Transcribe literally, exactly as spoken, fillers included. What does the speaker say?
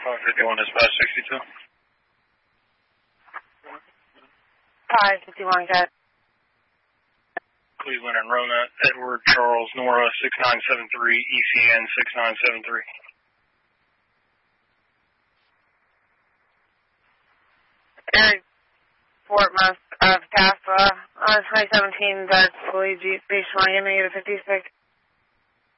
five fifty-one dispatch sixty-two. five fifty-one, got Cleveland and Rona, Edward Charles Nora six nine seven three, E C N six nine seven three. Eric Fort Musk of CASPA, uh, twenty seventeen Dutch Louis Jeep Beach Miami, negative fifty-six.